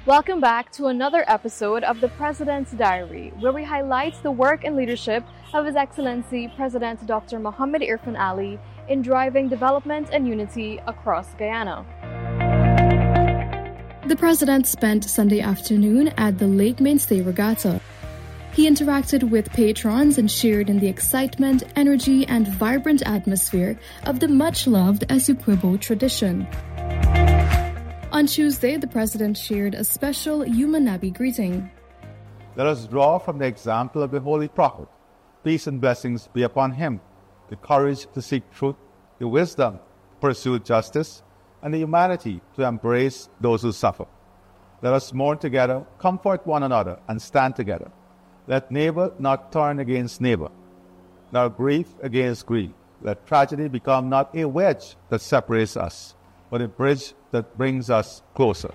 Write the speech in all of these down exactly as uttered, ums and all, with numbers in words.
Welcome back to another episode of the President's Diary, where we highlight the work and leadership of His Excellency President Doctor Mohamed Irfaan Ali in driving development and unity across Guyana. The President spent Sunday afternoon at the Lake Mainstay Regatta. He interacted with patrons and shared in the excitement, energy, and vibrant atmosphere of the much-loved Essequibo tradition. On Tuesday, the President shared a special Yuma-Nabi greeting. Let us draw from the example of the Holy Prophet. Peace and blessings be upon him, the courage to seek truth, the wisdom to pursue justice, and the humanity to embrace those who suffer. Let us mourn together, comfort one another, and stand together. Let neighbor not turn against neighbor, nor grief against grief. Let tragedy become not a wedge that separates us, but a bridge that brings us closer.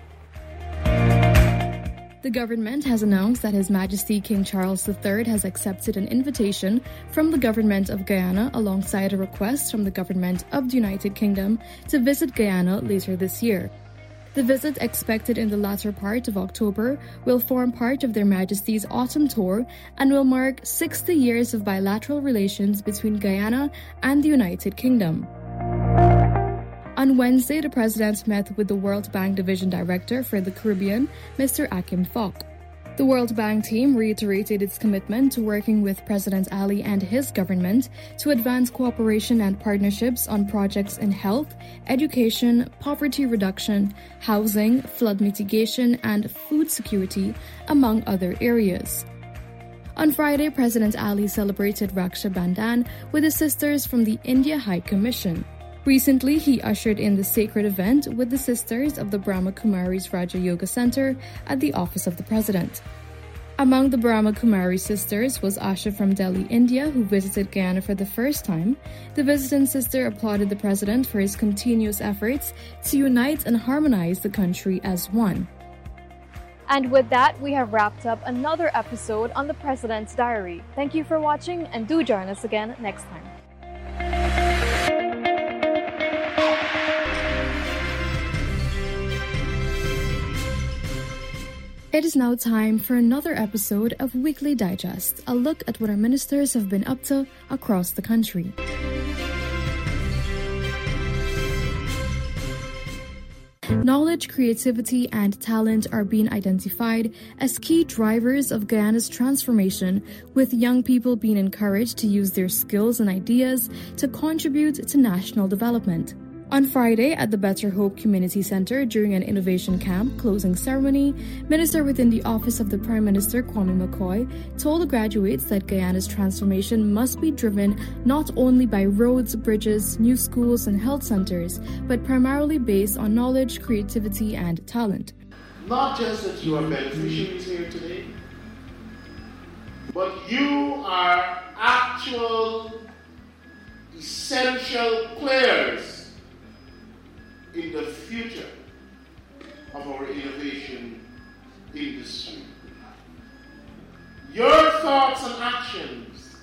The government has announced that His Majesty King Charles the Third has accepted an invitation from the government of Guyana alongside a request from the government of the United Kingdom to visit Guyana later this year. The visit, expected in the latter part of October, will form part of Their Majesty's autumn tour and will mark sixty years of bilateral relations between Guyana and the United Kingdom. On Wednesday, the President met with the World Bank Division Director for the Caribbean, Mister Akim Fok. The World Bank team reiterated its commitment to working with President Ali and his government to advance cooperation and partnerships on projects in health, education, poverty reduction, housing, flood mitigation, and food security, among other areas. On Friday, President Ali celebrated Raksha Bandhan with his sisters from the India High Commission. Recently, he ushered in the sacred event with the sisters of the Brahma Kumaris Raja Yoga Center at the office of the President. Among the Brahma Kumari sisters was Asha from Delhi, India, who visited Guyana for the first time. The visiting sister applauded the President for his continuous efforts to unite and harmonize the country as one. And with that, we have wrapped up another episode on the President's Diary. Thank you for watching, and do join us again next time. It is now time for another episode of Weekly Digest, a look at what our ministers have been up to across the country. Knowledge, creativity, and talent are being identified as key drivers of Guyana's transformation, with young people being encouraged to use their skills and ideas to contribute to national development. On Friday, at the Better Hope Community Center during an innovation camp closing ceremony, Minister within the Office of the Prime Minister Kwame McCoy told the graduates that Guyana's transformation must be driven not only by roads, bridges, new schools, and health centers, but primarily based on knowledge, creativity, and talent. Not just that you are beneficiaries here today, but you are actual essential players in the future of our innovation industry. Your thoughts and actions,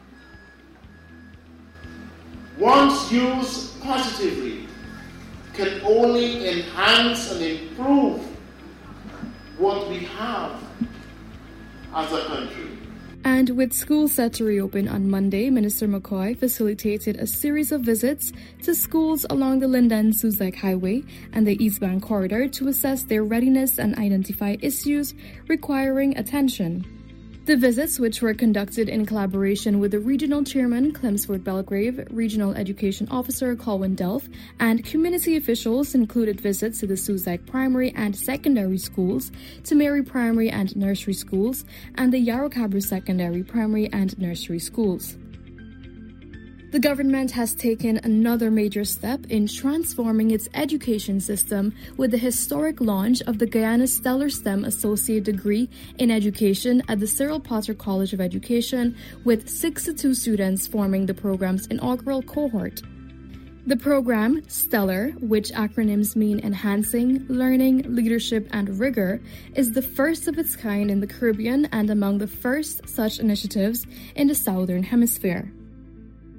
once used positively, can only enhance and improve what we have as a country. And with schools set to reopen on Monday, Minister McCoy facilitated a series of visits to schools along the Linden-Suzac Highway and the East Bank Corridor to assess their readiness and identify issues requiring attention. The visits, which were conducted in collaboration with the Regional Chairman Clemsford Belgrave, Regional Education Officer Colwyn Delph, and community officials, included visits to the Suzac Primary and Secondary Schools, to Mary Primary and Nursery Schools, and the Yarrowcabra Secondary Primary and Nursery Schools. The government has taken another major step in transforming its education system with the historic launch of the Guyana Stellar STEM Associate Degree in Education at the Cyril Potter College of Education, with sixty-two students forming the program's inaugural cohort. The program, Stellar, which acronyms mean Enhancing, Learning, Leadership, and Rigor, is the first of its kind in the Caribbean and among the first such initiatives in the Southern Hemisphere.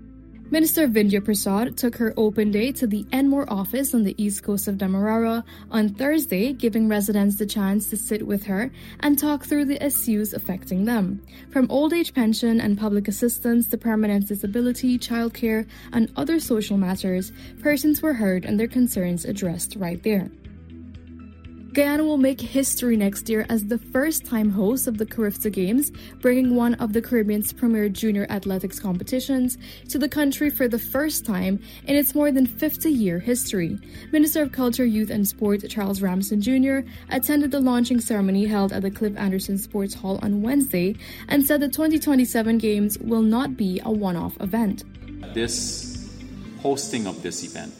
Minister Vindhya Prasad took her open day to the Enmore office on the east coast of Demerara on Thursday, giving residents the chance to sit with her and talk through the issues affecting them. From old age pension and public assistance to permanent disability, childcare, and other social matters, persons were heard and their concerns addressed right there. Guyana will make history next year as the first-time host of the Carifta Games, bringing one of the Caribbean's premier junior athletics competitions to the country for the first time in its more than fifty-year history. Minister of Culture, Youth and Sport Charles Ramson Junior attended the launching ceremony held at the Cliff Anderson Sports Hall on Wednesday and said the twenty twenty-seven Games will not be a one-off event. This hosting of this event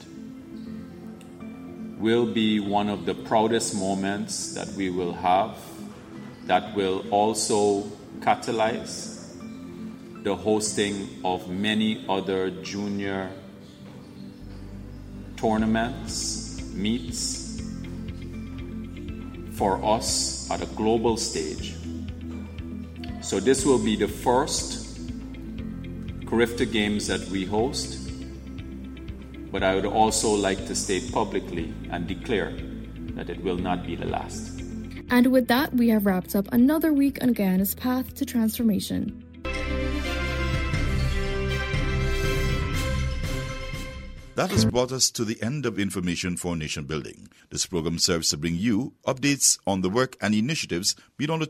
will be one of the proudest moments that we will have, that will also catalyze the hosting of many other junior tournaments, meets for us at a global stage. So this will be the first Carifta Games that we host. But I would also like to state publicly and declare that it will not be the last. And with that, we have wrapped up another week on Guyana's path to transformation. That has brought us to the end of Information for Nation Building. This program serves to bring you updates on the work and initiatives being undertaken